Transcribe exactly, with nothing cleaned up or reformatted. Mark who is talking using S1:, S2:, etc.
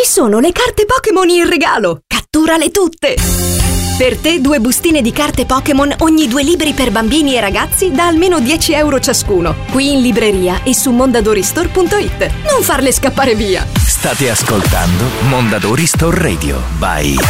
S1: sono le carte Pokémon in regalo! Catturale tutte! Per te due bustine di carte Pokémon ogni due libri per bambini e ragazzi da almeno dieci euro ciascuno. Qui in libreria e su mondadori store punto it. Non farle scappare via!
S2: State ascoltando Mondadori Store Radio by